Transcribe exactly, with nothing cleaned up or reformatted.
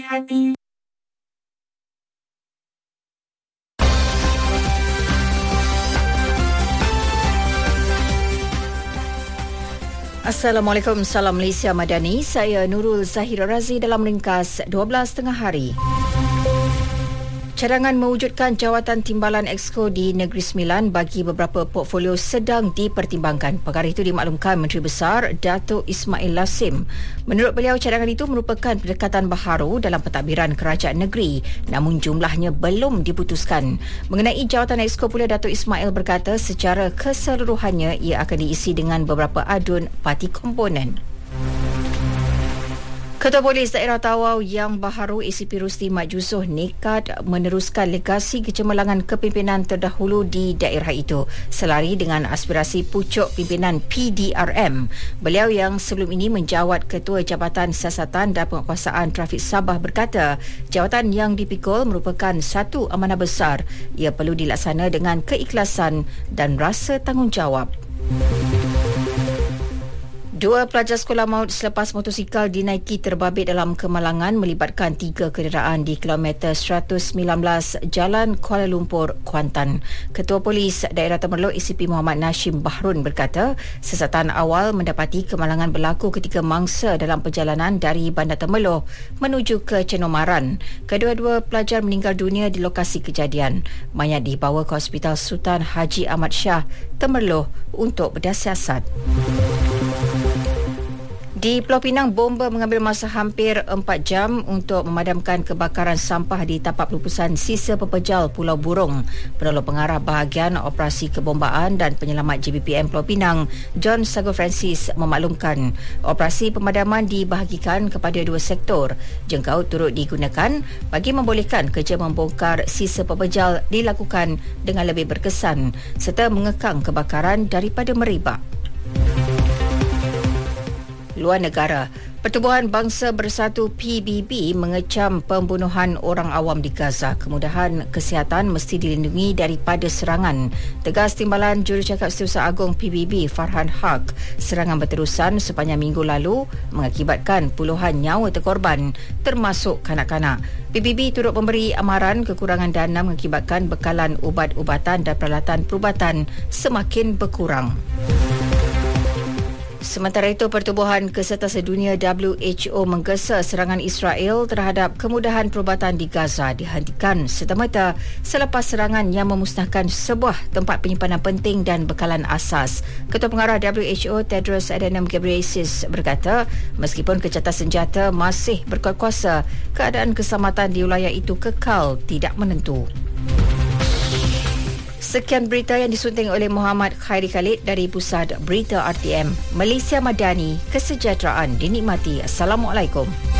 Assalamualaikum, salam Malaysia Madani. Saya Nurul Zahira Razi dalam ringkas dua belas tengah hari. Cadangan mewujudkan jawatan timbalan Exco di Negeri Sembilan bagi beberapa portfolio sedang dipertimbangkan. Perkara itu dimaklumkan Menteri Besar Datuk Ismail Lassim. Menurut beliau, cadangan itu merupakan pendekatan baharu dalam pentadbiran kerajaan negeri, namun jumlahnya belum diputuskan. Mengenai jawatan Exco pula, Datuk Ismail berkata secara keseluruhannya ia akan diisi dengan beberapa adun parti komponen. Ketua Polis Daerah Tawau yang baharu A C P Rusdi Mat Yusof nekat meneruskan legasi kecemerlangan kepimpinan terdahulu di daerah itu selari dengan aspirasi pucuk pimpinan P D R M. Beliau yang sebelum ini menjawat Ketua Jabatan Siasatan dan Penguasaan Trafik Sabah berkata jawatan yang dipikul merupakan satu amanah besar. Ia perlu dilaksana dengan keikhlasan dan rasa tanggungjawab. Dua pelajar sekolah maut selepas motosikal dinaiki terbabit dalam kemalangan melibatkan tiga kenderaan di kilometer seratus sembilan belas Jalan Kuala Lumpur, Kuantan. Ketua Polis Daerah Temerloh A C P Muhammad Nashim Bahrun berkata, siasatan awal mendapati kemalangan berlaku ketika mangsa dalam perjalanan dari Bandar Temerloh menuju ke Cenomaran. Kedua-dua pelajar meninggal dunia di lokasi kejadian. Mayat dibawa ke Hospital Sultan Haji Ahmad Shah, Temerloh untuk berdasiasat. Di Pulau Pinang, bomba mengambil masa hampir empat jam untuk memadamkan kebakaran sampah di tapak pelupusan sisa pepejal Pulau Burung. Penolong pengarah bahagian operasi kebombaan dan penyelamat J B P M Pulau Pinang, John Sago Francis memaklumkan operasi pemadaman dibahagikan kepada dua sektor. Jengkau turut digunakan bagi membolehkan kerja membongkar sisa pepejal dilakukan dengan lebih berkesan serta mengekang kebakaran daripada merebak. Luar negara, Pertubuhan Bangsa Bersatu P B B mengecam pembunuhan orang awam di Gaza. Kemudahan kesihatan mesti dilindungi daripada serangan. Tegas timbalan Jurucakap Setiausaha Agong P B B Farhan Haq. Serangan berterusan sepanjang minggu lalu mengakibatkan puluhan nyawa terkorban, termasuk kanak-kanak. P B B turut memberi amaran kekurangan dana mengakibatkan bekalan ubat-ubatan dan peralatan perubatan semakin berkurang. Sementara itu, Pertubuhan Kesihatan Sedunia W H O menggesa serangan Israel terhadap kemudahan perubatan di Gaza dihentikan serta-merta selepas serangan yang memusnahkan sebuah tempat penyimpanan penting dan bekalan asas. Ketua Pengarah W H O Tedros Adhanom Ghebreyesus berkata, meskipun kejahatan senjata masih berkuat kuasa, keadaan keselamatan di wilayah itu kekal tidak menentu. Sekian berita yang disunting oleh Muhammad Khairi Khalid dari Pusat Berita R T M. Malaysia Madani, kesejahteraan dinikmati. Assalamualaikum.